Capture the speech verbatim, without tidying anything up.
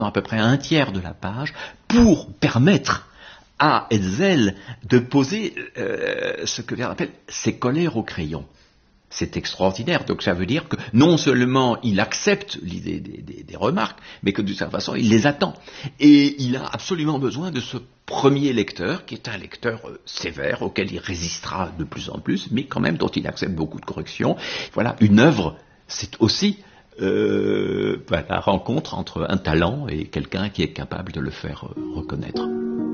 à peu près un tiers de la page pour permettre à Hetzel de poser euh, ce que Verne appelle ses colères au crayon. C'est extraordinaire. Donc ça veut dire que non seulement il accepte l'idée des, des, des remarques, mais que d'une certaine façon il les attend. Et il a absolument besoin de ce premier lecteur, qui est un lecteur euh, sévère, auquel il résistera de plus en plus, mais quand même dont il accepte beaucoup de corrections. Voilà, une œuvre, c'est aussi euh, la rencontre entre un talent et quelqu'un qui est capable de le faire euh, reconnaître.